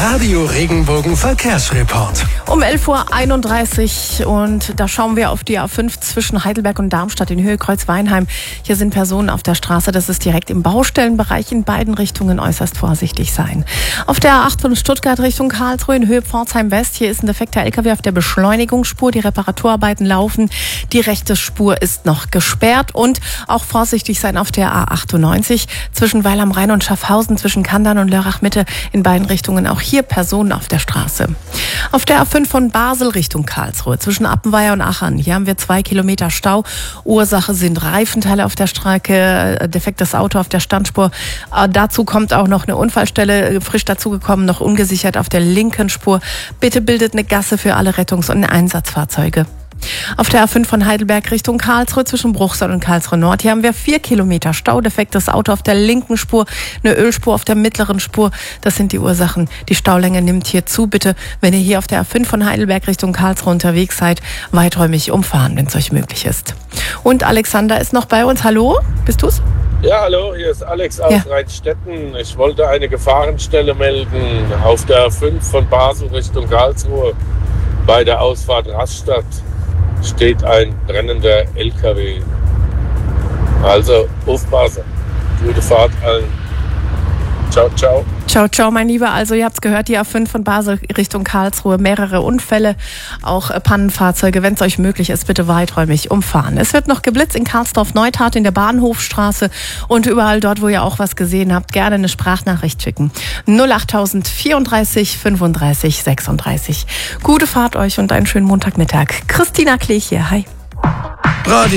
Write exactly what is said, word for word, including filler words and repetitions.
Radio Regenbogen Verkehrsreport. Um elf Uhr einunddreißig und da schauen wir auf die A fünf zwischen Heidelberg und Darmstadt in Höhe Kreuz-Weinheim. Hier sind Personen auf der Straße, das ist direkt im Baustellenbereich, in beiden Richtungen äußerst vorsichtig sein. Auf der A acht von Stuttgart Richtung Karlsruhe in Höhe Pforzheim West, hier ist ein defekter L K W auf der Beschleunigungsspur, die Reparaturarbeiten laufen, die rechte Spur ist noch gesperrt und auch vorsichtig sein auf der A achtundneunzig zwischen Weil am Rhein und Schaffhausen, zwischen Kandern und Lörrach Mitte, in beiden Richtungen auch hier Personen auf der Straße. Auf der A fünf von Basel Richtung Karlsruhe zwischen Appenweier und Achern. Hier haben wir zwei Kilometer Stau. Ursache sind Reifenteile auf der Strecke, defektes Auto auf der Standspur. Äh, dazu kommt auch noch eine Unfallstelle, frisch dazugekommen, noch ungesichert auf der linken Spur. Bitte bildet eine Gasse für alle Rettungs- und Einsatzfahrzeuge. Auf der A fünf von Heidelberg Richtung Karlsruhe zwischen Bruchsal und Karlsruhe Nord. Hier haben wir vier Kilometer Stau, defektes Auto auf der linken Spur, eine Ölspur auf der mittleren Spur. Das sind die Ursachen. Die Staulänge nimmt hier zu. Bitte, wenn ihr hier auf der A fünf von Heidelberg Richtung Karlsruhe unterwegs seid, weiträumig umfahren, wenn es euch möglich ist. Und Alexander ist noch bei uns. Hallo, bist du's? Ja, hallo, hier ist Alex aus Ja. Rheinstetten. Ich wollte eine Gefahrenstelle melden auf der A fünf von Basel Richtung Karlsruhe. Bei der Ausfahrt Rastatt steht ein brennender L K W. Also aufpassen. Gute Fahrt allen. Ciao, ciao. Ciao, ciao, mein Lieber. Also ihr habt's gehört, die A fünf von Basel Richtung Karlsruhe, mehrere Unfälle, auch äh, Pannenfahrzeuge. Wenn es euch möglich ist, bitte weiträumig umfahren. Es wird noch geblitzt in Karlsdorf-Neutat in der Bahnhofstraße und überall dort, wo ihr auch was gesehen habt, gerne eine Sprachnachricht schicken. null acht vierunddreißig fünfunddreißig sechsunddreißig. Gute Fahrt euch und einen schönen Montagmittag. Christina Klech hier. Hi. Radio